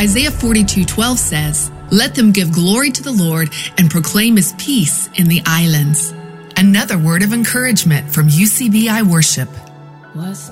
Isaiah 42:12 says, "Let them give glory to the Lord and proclaim his peace in the islands." Another word of encouragement from UCBI Worship. Was